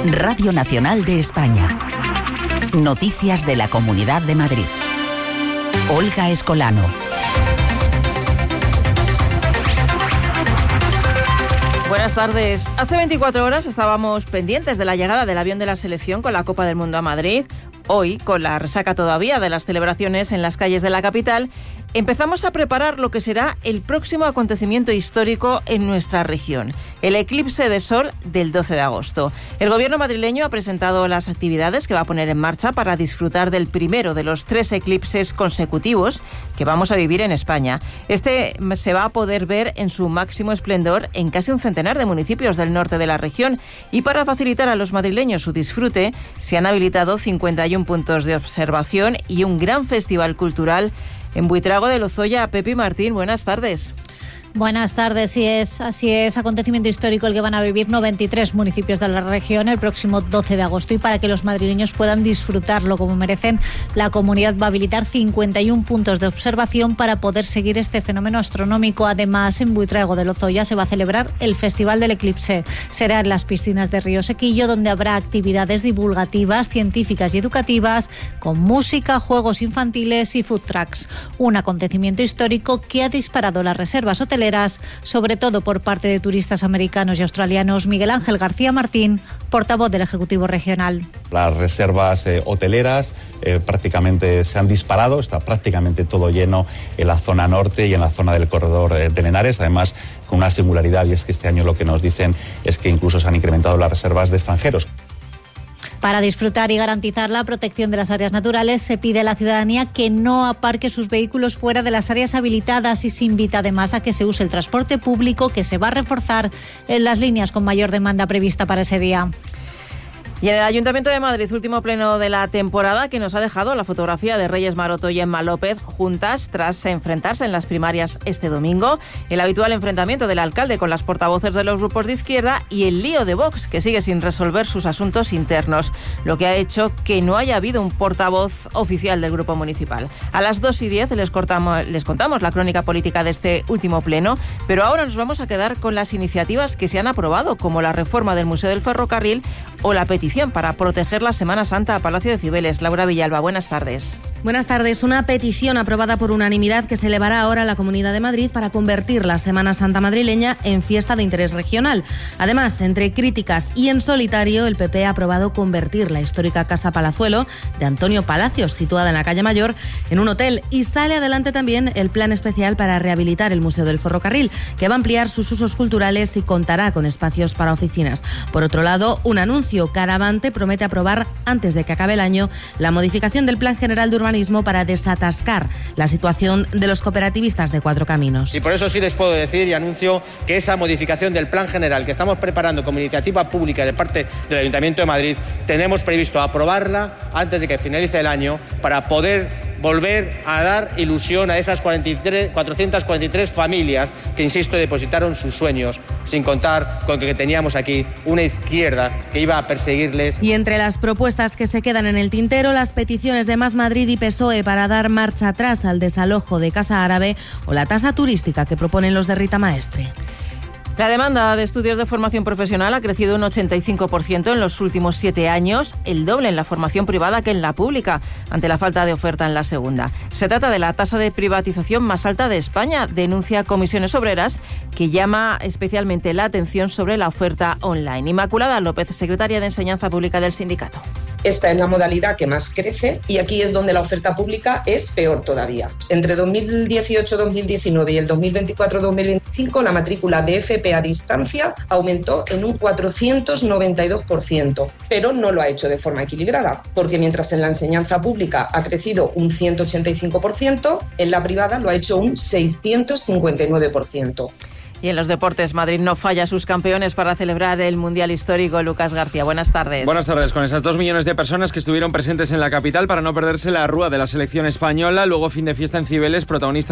Radio Nacional de España. Noticias de la Comunidad de Madrid. Olga Escolano. Buenas tardes. Hace 24 horas estábamos pendientes de la llegada del avión de la selección con la Copa del Mundo a Madrid. Hoy, con la resaca todavía de las celebraciones en las calles de la capital, empezamos a preparar lo que será el próximo acontecimiento histórico en nuestra región, el eclipse de sol del 12 de agosto. El gobierno madrileño ha presentado las actividades que va a poner en marcha para disfrutar del primero de los 3 eclipses consecutivos que vamos a vivir en España. Este se va a poder ver en su máximo esplendor en casi un centenar de municipios del norte de la región, y para facilitar a los madrileños su disfrute se han habilitado 51 puntos de observación y un gran festival cultural en Buitrago de Lozoya. Pepi Martín, buenas tardes. Buenas tardes, así es, acontecimiento histórico el que van a vivir 93 municipios de la región el próximo 12 de agosto, y para que los madrileños puedan disfrutarlo como merecen, la comunidad va a habilitar 51 puntos de observación para poder seguir este fenómeno astronómico. Además, en Buitrago de Lozoya se va a celebrar el Festival del Eclipse. Será en las piscinas de Río Sequillo, donde habrá actividades divulgativas, científicas y educativas, con música, juegos infantiles y food trucks. Un acontecimiento histórico que ha disparado las reservas hoteleras, sobre todo por parte de turistas americanos y australianos. Miguel Ángel García Martín, portavoz del Ejecutivo Regional. Las reservas hoteleras prácticamente se han disparado, está prácticamente todo lleno en la zona norte y en la zona del corredor de Henares, además con una singularidad, y es que este año lo que nos dicen es que incluso se han incrementado las reservas de extranjeros. Para disfrutar y garantizar la protección de las áreas naturales, se pide a la ciudadanía que no aparque sus vehículos fuera de las áreas habilitadas, y se invita además a que se use el transporte público, que se va a reforzar en las líneas con mayor demanda prevista para ese día. Y en el Ayuntamiento de Madrid, último pleno de la temporada, que nos ha dejado la fotografía de Reyes Maroto y Emma López juntas tras enfrentarse en las primarias este domingo, el habitual enfrentamiento del alcalde con las portavoces de los grupos de izquierda y el lío de Vox, que sigue sin resolver sus asuntos internos, lo que ha hecho que no haya habido un portavoz oficial del grupo municipal. A las 2:10 les contamos la crónica política de este último pleno, pero ahora nos vamos a quedar con las iniciativas que se han aprobado, como la reforma del Museo del Ferrocarril o la petición para proteger la Semana Santa a Palacio de Cibeles. Laura Villalba, buenas tardes. Buenas tardes. Una petición aprobada por unanimidad que se elevará ahora a la Comunidad de Madrid para convertir la Semana Santa madrileña en fiesta de interés regional. Además, entre críticas y en solitario, el PP ha aprobado convertir la histórica Casa Palazuelo de Antonio Palacios, situada en la calle Mayor, en un hotel, y sale adelante también el plan especial para rehabilitar el Museo del Ferrocarril, que va a ampliar sus usos culturales y contará con espacios para oficinas. Por otro lado, un anuncio: Caravante promete aprobar antes de que acabe el año la modificación del Plan General de Urbanismo para desatascar la situación de los cooperativistas de Cuatro Caminos. Y por eso sí les puedo decir y anuncio que esa modificación del Plan General que estamos preparando como iniciativa pública de parte del Ayuntamiento de Madrid, tenemos previsto aprobarla antes de que finalice el año, para poder volver a dar ilusión a esas 443 familias que, insisto, depositaron sus sueños, sin contar con que teníamos aquí una izquierda que iba a perseguirles. Y entre las propuestas que se quedan en el tintero, las peticiones de Más Madrid y PSOE para dar marcha atrás al desalojo de Casa Árabe o la tasa turística que proponen los de Rita Maestre. La demanda de estudios de formación profesional ha crecido un 85% en los últimos 7 años, el doble en la formación privada que en la pública, ante la falta de oferta en la segunda. Se trata de la tasa de privatización más alta de España, denuncia Comisiones Obreras, que llama especialmente la atención sobre la oferta online. Inmaculada López, secretaria de Enseñanza Pública del sindicato. Esta es la modalidad que más crece, y aquí es donde la oferta pública es peor todavía. Entre 2018-2019 y el 2024-2025, la matrícula de FP a distancia aumentó en un 492%, pero no lo ha hecho de forma equilibrada, porque mientras en la enseñanza pública ha crecido un 185%, en la privada lo ha hecho un 659%. Y en los deportes, Madrid no falla a sus campeones para celebrar el Mundial Histórico. Lucas García, buenas tardes. Buenas tardes. Con esas 2 millones de personas que estuvieron presentes en la capital para no perderse la rúa de la selección española, luego fin de fiesta en Cibeles, protagonista